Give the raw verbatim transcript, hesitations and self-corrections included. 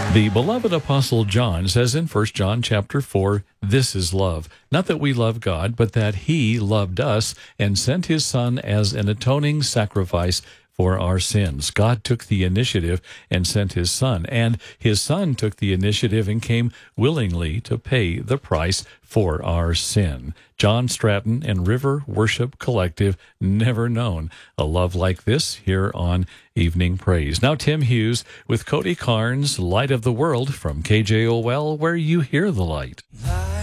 The beloved apostle John says in First John chapter four, "This is love, not that we love God, but that he loved us and sent his Son as an atoning sacrifice for our sins." God took the initiative and sent his Son, and his Son took the initiative and came willingly to pay the price for our sin. John Stratton and River Worship Collective, never known a love like this here on Evening Praise. Now Tim Hughes with Cody Carnes, Light of the World from K J O L, where you hear the light.